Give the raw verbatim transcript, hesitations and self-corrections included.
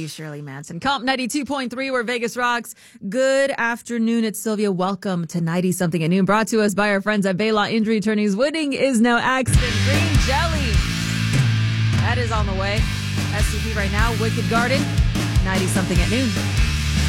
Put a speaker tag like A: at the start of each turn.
A: Shirley Manson. Comp ninety-two point three, where Vegas rocks. Good afternoon. It's Sylvia. Welcome to ninety something at noon. Brought to us by our friends at Baylaw Injury Attorneys. Winning is no accident. Green Jelly. That is on the way. S C P right now. Wicked Garden. ninety something at noon.